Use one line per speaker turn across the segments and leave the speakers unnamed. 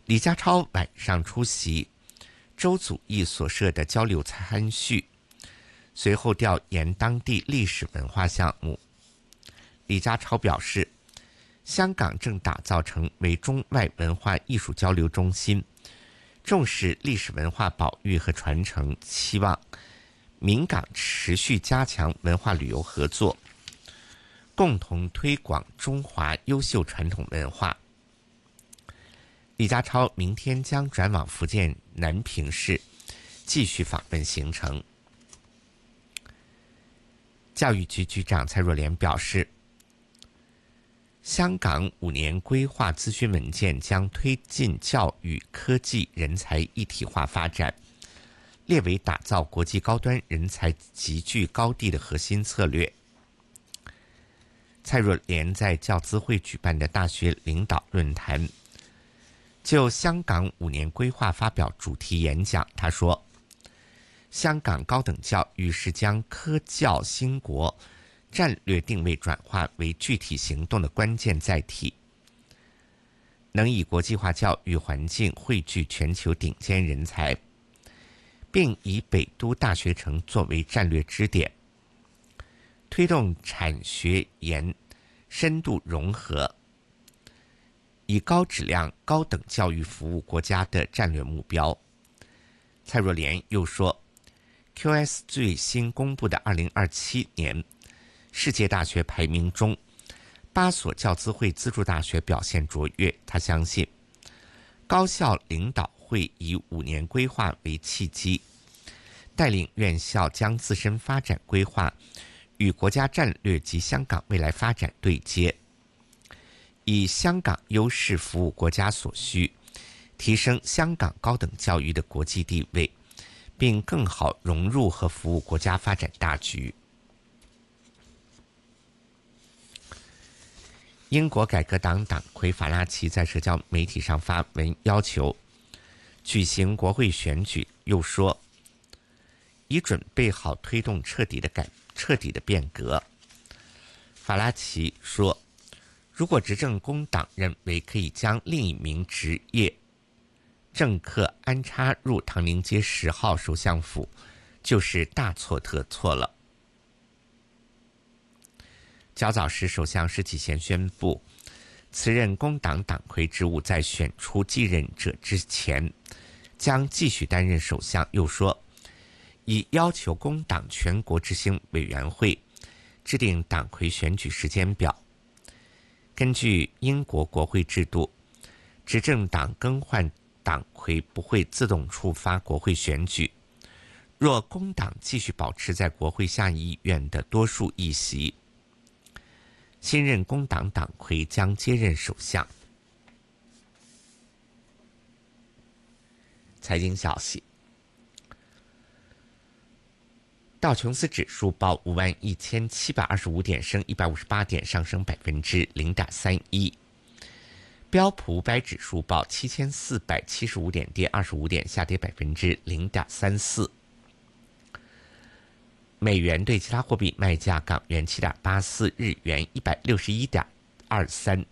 李家超晚上出席周祖义所设的交流餐叙，随后调研当地历史文化项目。李家超表示，香港正打造成为中外文化艺术交流中心，重视历史文化保育和传承，期望闽港持续加强文化旅游合作，共同推广中华优秀传统文化。李家超明天将转往福建南平市，继续访问行程。教育局局长蔡若莲表示，香港5年规划咨询文件将推进教育、科技、人才一体化发展，列为打造国际高端人才集聚高地的核心策略。蔡若莲在教资会举办的大学领导论坛，就香港5年规划发表主题演讲。他说，香港高等教育是将科教兴国战略定位转化为具体行动的关键载体，能以国际化教育环境汇聚全球顶尖人才，并以北都大学城作为战略支点，推动产学研深度融合，以高质量高等教育服务国家的战略目标。蔡若莲又说， QS 最新公布的2027年世界大学排名中，8所教资会资助大学表现卓越。他相信，高校领导会以5年规划为契机，带领院校将自身发展规划与国家战略及香港未来发展对接，以香港优势服务国家所需，提升香港高等教育的国际地位，并更好融入和服务国家发展大局。英国改革党党魁法拉奇在社交媒体上发文要求举行国会选举，又说已准备好推动彻底的变革。法拉奇说，如果执政工党认为可以将另一名职业政客安插入唐宁街10号首相府，就是大错特错了。较早时，首相施启贤宣布，辞任工党党魁职务，在选出继任者之前，将继续担任首相。又说，已要求工党全国执行委员会制定党魁选举时间表。根据英国国会制度，执政党更换党魁不会自动触发国会选举。若工党继续保持在国会下议院的多数议席，新任工党党魁将接任首相。财经消息，道琼斯指数报51725点，升158点，上升0.31%。标普500指数报7475点，跌25点，下跌0.34%。美元对其他货币卖价：港元7.84，日元161.23，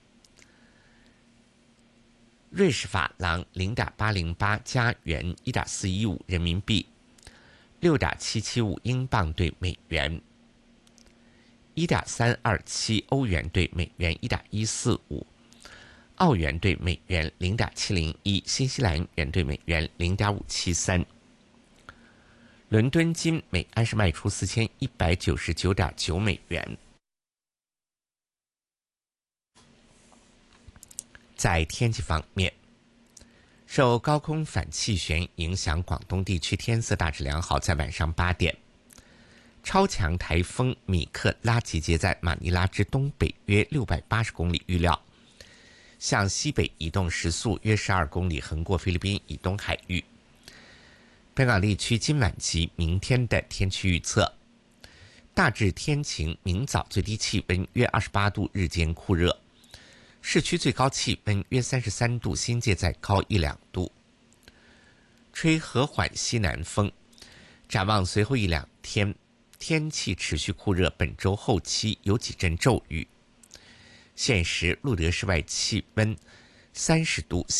瑞士法郎0.808，加元1.415，人民币6.775，英镑对美元1.327，欧元对美元1.145，澳元对美元0.701，新西兰元对美元0.573。伦敦金每安士卖出4199.9美元。在天气方面，受高空反气旋影响，广东地区天色大致良好。在晚上8点，超强台风米克拉集结在马尼拉之东北约680公里，预料向西北移动，时速约12公里，横过菲律宾以东海域。本港地区今晚及明天的天气预测：大致天晴，明早最低气温约28度，日间酷热，市区最高气温约33度，新界再高1-2度，吹和缓西南风。展望随后1-2天，天气持续酷热，本周后期有几阵骤雨。现时路德室外气温30度。